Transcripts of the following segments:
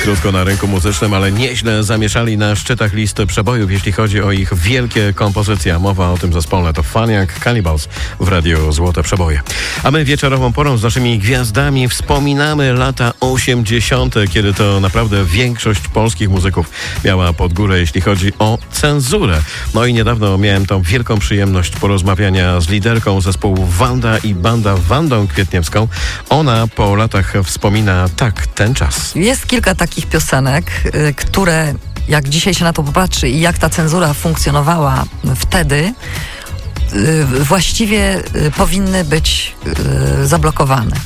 krótko na rynku muzycznym, ale nieźle zamieszali na szczytach listy przebojów, jeśli chodzi o ich wielkie kompozycje. Mowa o tym zespole to Faniak Cannibals w Radiu Złote Przeboje. A my wieczorową porą z naszymi gwiazdami wspominamy lata 80., kiedy to naprawdę większość polskich muzyków miała pod górę, jeśli chodzi o cenzurę. No i niedawno miałem tą wielką przyjemność porozmawiania z liderką zespołu Wanda i Banda, Wandą Kwietniewską. Ona po latach wspomina tak ten czas. Jest kilka takich piosenek, które jak dzisiaj się na to popatrzy i jak ta cenzura funkcjonowała wtedy, właściwie powinny być zablokowane.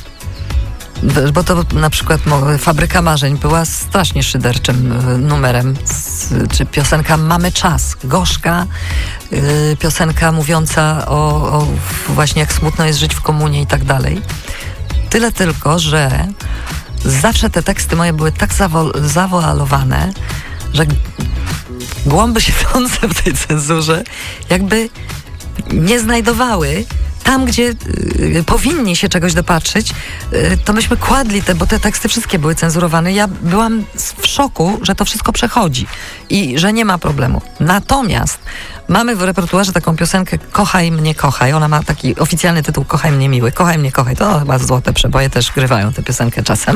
Bo to na przykład Fabryka Marzeń była strasznie szyderczym numerem, czy piosenka Mamy czas, gorzka, piosenka mówiąca o właśnie jak smutno jest żyć w komunie i tak dalej. Tyle tylko, że zawsze te teksty moje były tak zawoalowane, że głąby siedzące w tej cenzurze jakby nie znajdowały tam, gdzie powinni się czegoś dopatrzyć, to myśmy kładli bo te teksty wszystkie były cenzurowane. Ja byłam w szoku, że to wszystko przechodzi i że nie ma problemu. Natomiast mamy w repertuarze taką piosenkę Kochaj mnie, kochaj. Ona ma taki oficjalny tytuł Kochaj mnie, miły. Kochaj mnie, kochaj. To chyba Złote Przeboje też grywają tę piosenkę czasem.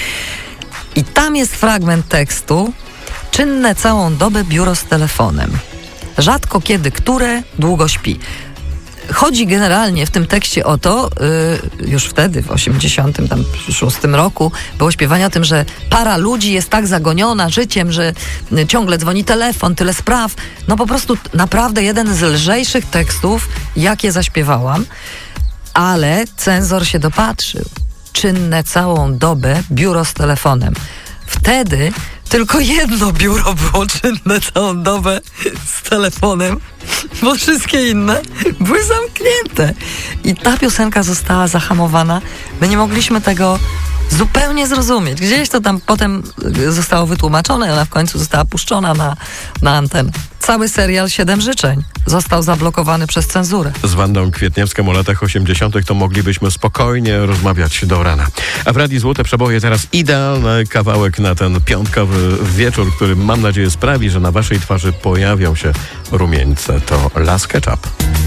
I tam jest fragment tekstu: czynne całą dobę biuro z telefonem. Rzadko kiedy które długo śpi. Chodzi generalnie w tym tekście o to, już wtedy w 86 roku było śpiewanie o tym, że para ludzi jest tak zagoniona życiem, że ciągle dzwoni telefon, tyle spraw. No po prostu naprawdę jeden z lżejszych tekstów, jakie zaśpiewałam, ale cenzor się dopatrzył. Czynne całą dobę biuro z telefonem. Wtedy tylko jedno biuro było czynne całą dobę z telefonem, bo wszystkie inne były zamknięte. I ta piosenka została zahamowana. My nie mogliśmy tego zupełnie zrozumieć. Gdzieś to tam potem zostało wytłumaczone, ona w końcu została puszczona na antenę. Cały serial 7 życzeń został zablokowany przez cenzurę. Z Wandą Kwietniewską o latach 80. to moglibyśmy spokojnie rozmawiać do rana. A w Radiu Złote Przeboje teraz idealny kawałek na ten piątkowy wieczór, który mam nadzieję sprawi, że na waszej twarzy pojawią się rumieńce. To Las Ketchup.